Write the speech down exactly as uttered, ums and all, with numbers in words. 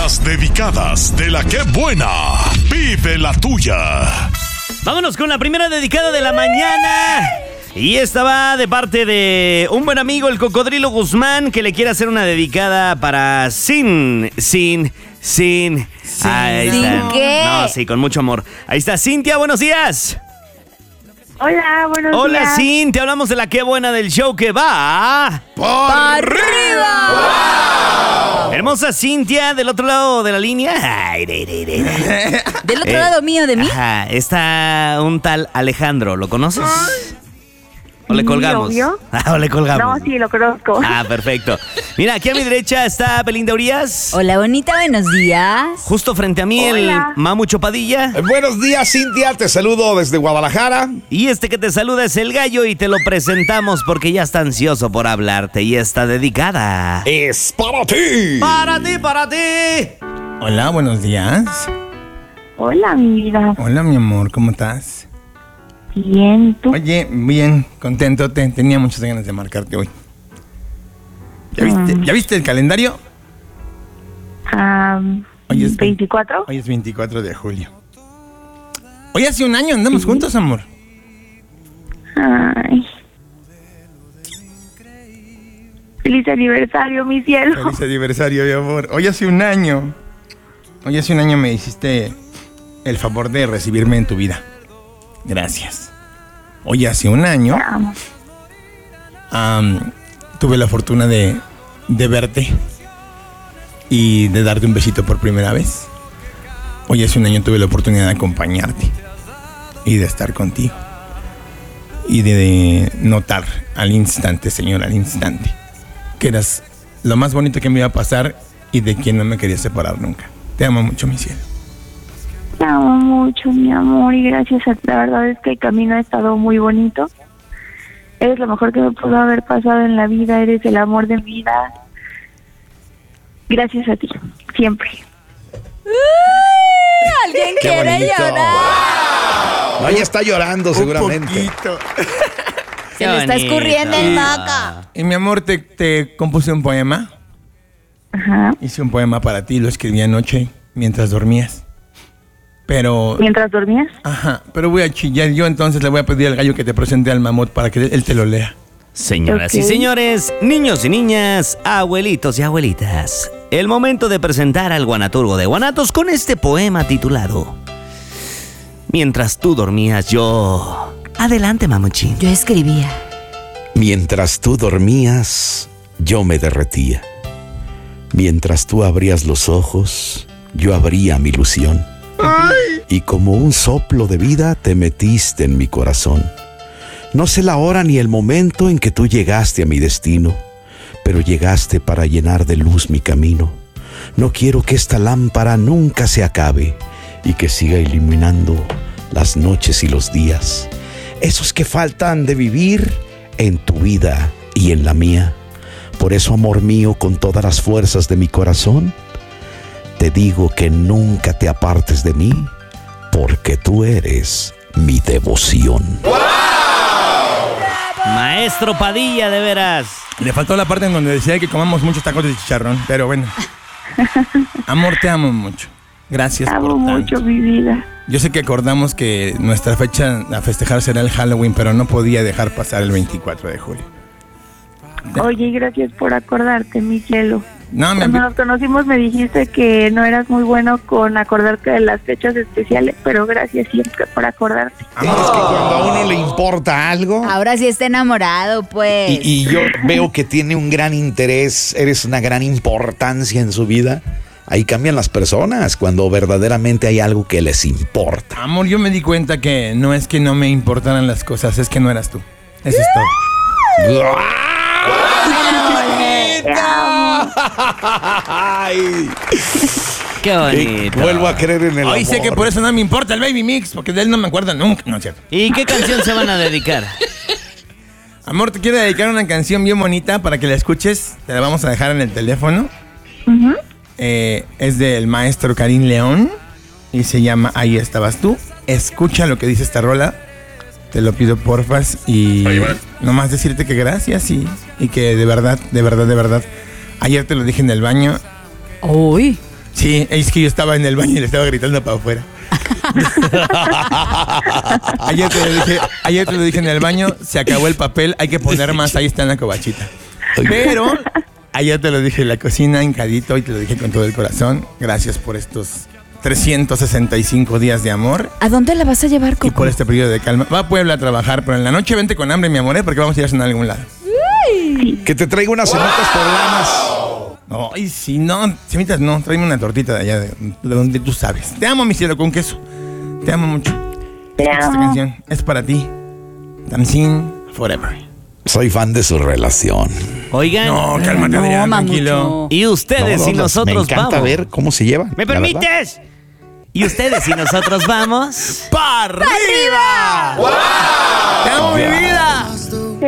Las dedicadas de la que buena. Vive la tuya. Vámonos con la primera dedicada de la mañana. Y esta va de parte de un buen amigo, el Cocodrilo Guzmán, que le quiere hacer una dedicada para Sin, Sin, Sin. Sin, Ahí ¿Sin está. qué? No, sí, con mucho amor. Ahí está, Cintia, buenos días. Hola, buenos Hola, días. Cintia, hablamos de la que buena del show que va. ¡Por arriba! ¡Wow! Hermosa Cintia, del otro lado de la línea. Ay, de, de, de, de. ¿Del otro Eh, lado mío de mí? Ajá, está un tal Alejandro, ¿lo conoces? ¿O le Sí, colgamos? obvio. Ah, ¿o le colgamos? No, sí, lo conozco. Ah, perfecto. Mira, aquí a mi derecha está Belinda Urias. Hola, bonita, buenos días. Justo frente a mí Hola. el Mamu Chopadilla. Eh, Buenos días, Cintia. Te saludo desde Guadalajara. Y este que te saluda es el Gallo y te lo presentamos porque ya está ansioso por hablarte y está dedicada. Es para ti. ¡Para ti, para ti! Hola, buenos días. Hola, mi vida. Hola, mi amor, ¿cómo estás? Bien, ¿tú? Oye, bien, contento. Te, tenía muchas ganas de marcarte hoy. ¿Ya viste, Mm. ¿ya viste el calendario? Ah, Hoy es ¿veinticuatro? Hoy es veinticuatro de julio. Hoy hace un año andamos juntos, amor. Ay. Feliz aniversario, mi cielo. Feliz aniversario, mi amor. Hoy hace un año. Hoy hace un año me hiciste el favor de recibirme en tu vida. Gracias. Hoy hace un año Te amo. am, tuve la fortuna de, de verte y de darte un besito por primera vez. Hoy hace un año tuve la oportunidad de acompañarte y de estar contigo y de, de notar al instante, Señor, al instante, que eras lo más bonito que me iba a pasar y de quien no me quería separar nunca. Te amo mucho, mi cielo. Te amo mucho, mi amor, y gracias a ti. La verdad es que el camino ha estado muy bonito. Eres lo mejor que me pudo haber pasado en la vida. Eres el amor de mi vida. Gracias a ti, siempre. ¿Alguien Qué quiere bonito. llorar? No, ella está llorando seguramente. Un poquito. Se le está escurriendo el maca. Y mi amor, te, te compuse un poema. Ajá. Hice un poema para ti, lo escribí anoche mientras dormías. Pero... ¿Mientras dormías? Ajá, pero voy a chillar yo, entonces le voy a pedir al Gallo que te presente al mamut para que él te lo lea. Señoras y Ok. señores, niños y niñas, abuelitos y abuelitas, el momento de presentar al guanaturgo de Guanatos con este poema titulado Mientras tú dormías yo... Adelante, mamuchín. Yo escribía. Mientras tú dormías, yo me derretía. Mientras tú abrías los ojos, yo abría mi ilusión. Y como un soplo de vida te metiste en mi corazón. No sé la hora ni el momento en que tú llegaste a mi destino, pero llegaste para llenar de luz mi camino. No quiero que esta lámpara nunca se acabe y que siga iluminando las noches y los días, esos que faltan de vivir en tu vida y en la mía. Por eso, amor mío, con todas las fuerzas de mi corazón, te digo que nunca te apartes de mí, porque tú eres mi devoción. Maestro Padilla, de veras. Le faltó la parte en donde decía que comamos muchos tacos de chicharrón, pero bueno. Amor, te amo mucho. Gracias Te amo por tanto. mucho, mi vida. Yo sé que acordamos que nuestra fecha a festejar será el Halloween, pero no podía dejar pasar el veinticuatro de julio. Oye, gracias por acordarte, mi cielo. No, mi Cuando amor. nos conocimos me dijiste que no eras muy bueno con acordarte de las fechas especiales, pero gracias siempre por acordarte. Amor, es que cuando a uno le importa algo Ahora sí está enamorado, pues. y, y yo veo que tiene un gran interés, eres una gran importancia en su vida, ahí cambian las personas cuando verdaderamente hay algo que les importa. Amor, yo me di cuenta que no es que no me importaran las cosas, es que no eras tú. Eso es todo. Te amo. Ay, Qué bonito. vuelvo a creer en el amor. Hoy sé que por eso no me importa el Baby Mix, porque de él no me acuerdo nunca. No es cierto. ¿Y qué canción se van a dedicar? Amor, te quiero dedicar una canción bien bonita para que la escuches. Te la vamos a dejar en el teléfono. Ujú. Eh, es del maestro Karim León y se llama Ahí estabas tú. Escucha lo que dice esta rola. Te lo pido porfas y nomás decirte que gracias y, y que de verdad, de verdad, de verdad. Ayer te lo dije en el baño. Uy. Sí, es que yo estaba en el baño y le estaba gritando para afuera. ayer, te lo dije, ayer te lo dije en el baño, se acabó el papel, hay que poner más, ahí está en la cobachita. Pero ayer te lo dije en la cocina, hincadito, y te lo dije con todo el corazón. Gracias por estos trescientos sesenta y cinco días de amor. ¿A dónde la vas a llevar, Coco? Y por este periodo de calma. Va a Puebla a trabajar, pero en la noche vente con hambre, mi amor, ¿eh? Porque vamos a ir a cenar a algún lado. Que te traiga unas semitas poblanas. No, y si no, semitas no, tráeme una tortita de allá, de, de donde tú sabes. Te amo, mi cielo, con queso. Te amo mucho. Te Esta amo. canción es para ti. Dancing Forever. Soy fan de su relación. Oigan. No, cálmate, No, Adrián, mamucho. tranquilo. Y ustedes No, y no, nosotros me encanta vamos. ver cómo se llevan. ¿Me la verdad. permites? Y ustedes y nosotros vamos. ¡Para arriba! ¡Te amo, mi vida!